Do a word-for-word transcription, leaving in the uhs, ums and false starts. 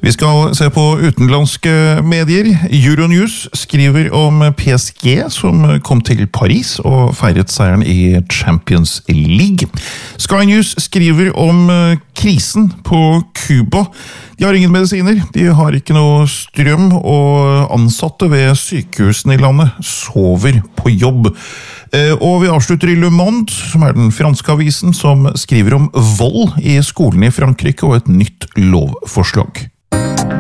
Vi skal se på utenlandske medier. Euronews skriver om P S G som kom til Paris og feiret seieren i Champions League. Sky News skriver om krisen på Cuba. De har ingen medisiner, de har ikke noe strøm, og ansatte ved sykehusene i landet sover på jobb. Og vi avslutter i Le Monde, som er den franske avisen, som skriver om vold i skolen i Frankrike og et nytt lovforslag.